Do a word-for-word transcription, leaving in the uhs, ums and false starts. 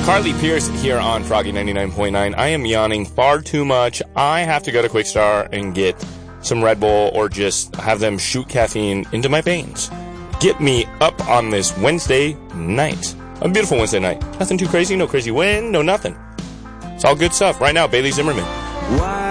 Carly Pierce here on Froggy ninety-nine point nine. I am yawning far too much. I have to go to Quick Star and get some Red Bull or just have them shoot caffeine into my veins. Get me up on this Wednesday night. A beautiful Wednesday night. Nothing too crazy, no crazy wind, no nothing. It's all good stuff. Right now, Bailey Zimmerman. Why